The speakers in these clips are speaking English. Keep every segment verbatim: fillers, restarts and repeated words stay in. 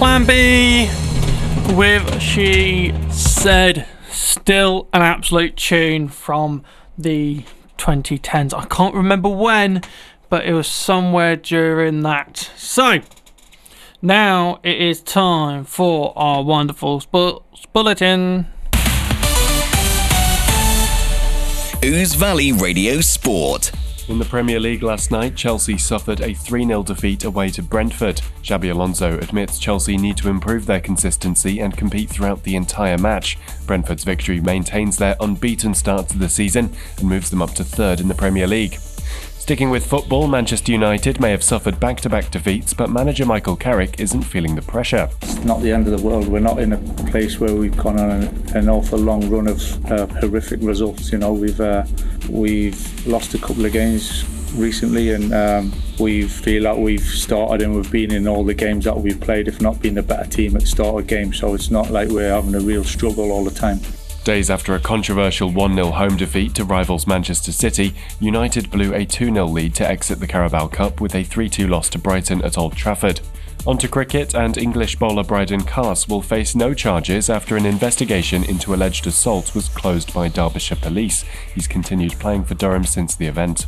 Plan B with She Said. Still an absolute tune from the twenty tens. I can't remember when, but it was somewhere during that. So, now it is time for our wonderful sports bulletin. Ouse Valley Radio Sport. In the Premier League last night, Chelsea suffered a three nil defeat away to Brentford. Xabi Alonso admits Chelsea need to improve their consistency and compete throughout the entire match. Brentford's victory maintains their unbeaten start to the season and moves them up to third in the Premier League. Sticking with football, Manchester United may have suffered back-to-back defeats, but manager Michael Carrick isn't feeling the pressure. It's not the end of the world. We're not in a place where we've gone on an, an awful long run of uh, horrific results. You know, we've uh, we've lost a couple of games recently, and um, we feel like we've started and we've been in all the games that we've played, if not been the better team at the start of games. So it's not like we're having a real struggle all the time. Days after a controversial one nil home defeat to rivals Manchester City, United blew a two nil lead to exit the Carabao Cup with a three two loss to Brighton at Old Trafford. On to cricket, and English bowler Bryden Carse will face no charges after an investigation into alleged assault was closed by Derbyshire Police. He's continued playing for Durham since the event.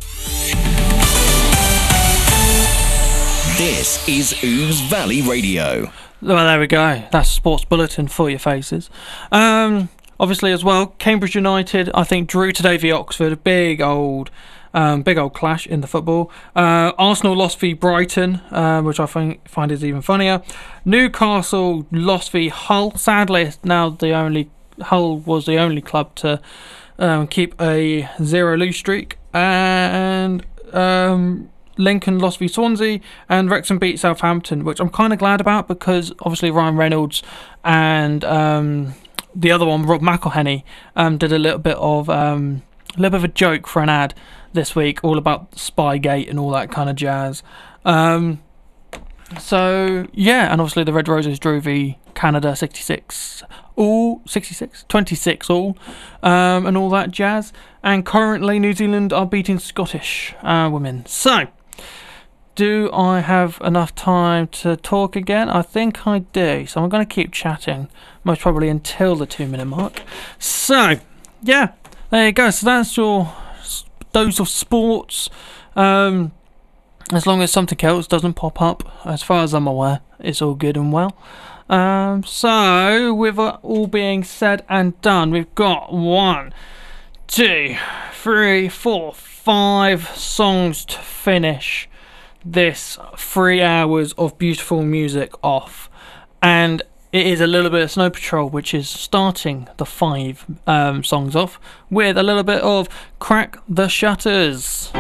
This is Ouse Valley Radio. Well, there we go. That's Sports Bulletin for your faces. Um... Obviously, as well, Cambridge United, I think, drew today v Oxford. A big old, um, big old clash in the football. Uh, Arsenal lost v Brighton, uh, which I find, find is even funnier. Newcastle lost v Hull. Sadly, now the only Hull was the only club to um, keep a zero lose streak. And um, Lincoln lost v Swansea, and Wrexham beat Southampton, which I'm kind of glad about because obviously Ryan Reynolds and Um, the other one, Rob McElhenney, um, did a little bit of um, a little bit of a joke for an ad this week, all about Spygate and all that kind of jazz. Um, so yeah, and obviously the Red Roses drew v Canada sixty-six all, sixty-six, twenty-six all, um, and all that jazz. And currently New Zealand are beating Scottish uh, women. So, do I have enough time to talk again? I think I do. So I'm going to keep chatting, most probably until the two minute mark. So, yeah, there you go. So that's your dose of sports. Um, as long as something else doesn't pop up, as far as I'm aware, it's all good and well. Um, so, with all being said and done, we've got one, two, three, four, five songs to finish this three hours of beautiful music off, and it is a little bit of Snow Patrol, which is starting the five um, songs off with a little bit of Crack the Shutters.